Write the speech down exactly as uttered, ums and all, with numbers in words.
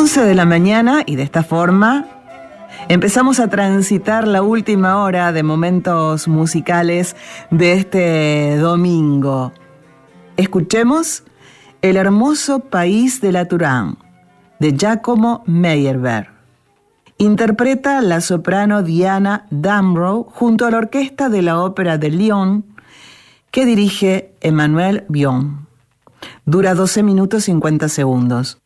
once de la mañana y de esta forma empezamos a transitar la última hora de momentos musicales de este domingo. Escuchemos El hermoso país de la Touraine, de Giacomo Meyerbeer. Interpreta la soprano Diana Damrau junto a la orquesta de la Ópera de Lyon que dirige Emmanuel Bion. Dura doce minutos cincuenta segundos.